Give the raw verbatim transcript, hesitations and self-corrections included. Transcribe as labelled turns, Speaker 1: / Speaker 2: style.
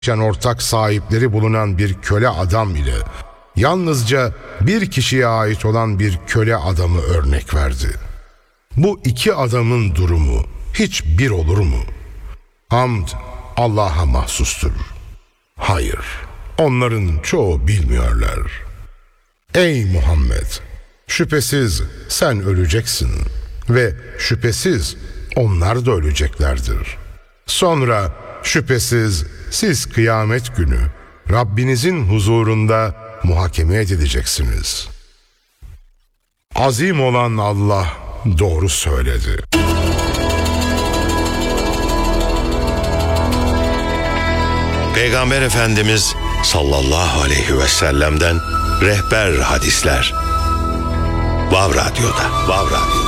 Speaker 1: ortak sahipleri bulunan bir köle adam ile yalnızca bir kişiye ait olan bir köle adamı örnek verdi. Bu iki adamın durumu hiç bir olur mu? Hamd Allah'a mahsustur. Hayır, onların çoğu bilmiyorlar. Ey Muhammed! Şüphesiz sen öleceksin ve şüphesiz onlar da öleceklerdir. Sonra şüphesiz siz kıyamet günü Rabbinizin huzurunda muhakeme edileceksiniz. Azim olan Allah doğru söyledi.
Speaker 2: Peygamber Efendimiz sallallahu aleyhi ve sellem'den rehber hadisler. Vav Radyo'da. Vav Radyo.